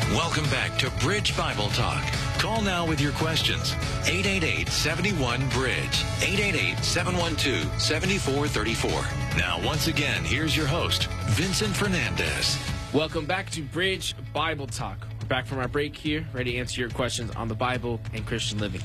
Welcome back to Bridge Bible Talk. Call now with your questions. 888-71-BRIDGE. 888-712-7434. Now, once again, here's your host, Vincent Fernandez. Welcome back to Bridge Bible Talk. We're back from our break here, ready to answer your questions on the Bible and Christian living.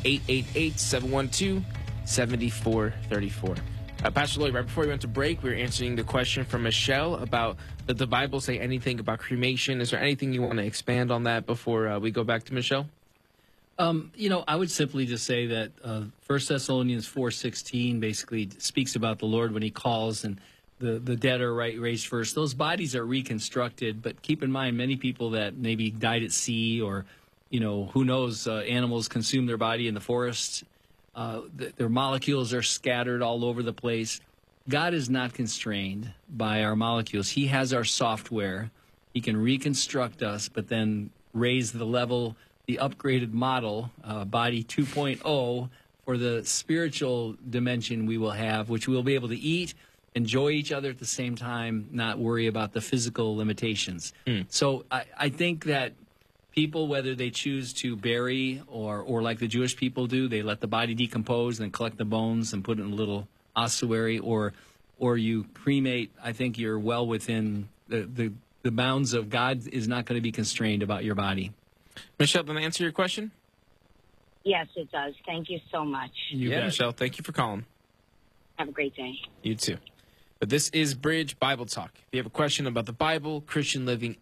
888-712-7434. Pastor Lloyd, right before we went to break, we were answering the question from Michelle about did the Bible say anything about cremation? Is there anything you want to expand on that before we go back to Michelle? I would simply just say that 1 Thessalonians 4:16 basically speaks about the Lord when he calls and the dead are raised first. Those bodies are reconstructed, but keep in mind many people that maybe died at sea or, who knows, animals consume their body in the forest. Their molecules are scattered all over the place. God is not constrained by our molecules. He has our software. He can reconstruct us, but then raise the level, the upgraded model, body 2.0, for the spiritual dimension we will have, which we'll be able to eat, enjoy each other at the same time, not worry about the physical limitations. So I think that people, whether they choose to bury or like the Jewish people do, they let the body decompose and then collect the bones and put it in a little ossuary, or you cremate, I think you're well within the bounds of God is not going to be constrained about your body. Michelle, did I answer your question? Yes, it does. Thank you so much. Michelle, thank you for calling. Have a great day. You too. But this is Bridge Bible Talk. If you have a question about the Bible, Christian living,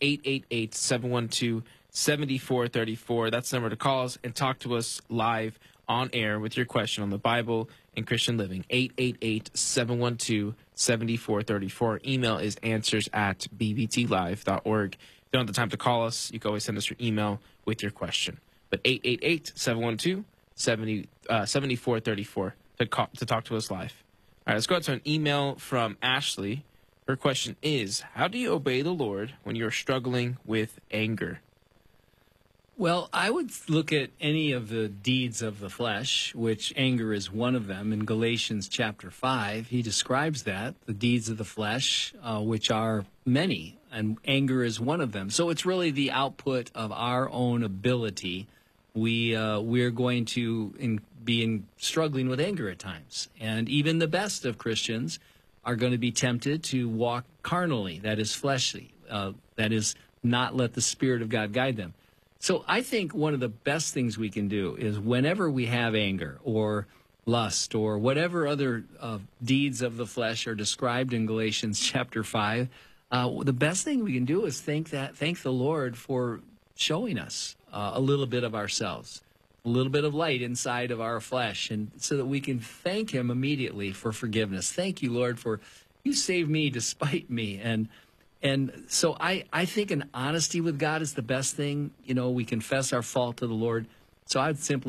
888-712-7434. That's the number to call us and talk to us live on air with your question on the Bible and Christian living, 888-712-7434. Email is answers@bbtlive.org. If you don't have the time to call us, you can always send us your email with your question. But 888-712-7434 to talk to us live. All right, let's go out to an email from Ashley. Her question is, how do you obey the Lord when you're struggling with anger? Well, I would look at any of the deeds of the flesh, which anger is one of them. In Galatians chapter 5, he describes that, the deeds of the flesh, which are many, and anger is one of them. So it's really the output of our own ability. We're going to be struggling with anger at times. And even the best of Christians are going to be tempted to walk carnally, that is fleshly, that is not let the Spirit of God guide them. So I think one of the best things we can do is whenever we have anger or lust or whatever other deeds of the flesh are described in Galatians chapter 5, the best thing we can do is thank the Lord for showing us a little bit of ourselves, a little bit of light inside of our flesh, and so that we can thank him immediately for forgiveness. Thank you, Lord, for you saved me despite me. And so I think an honesty with God is the best thing. We confess our fault to the Lord. So I'd simply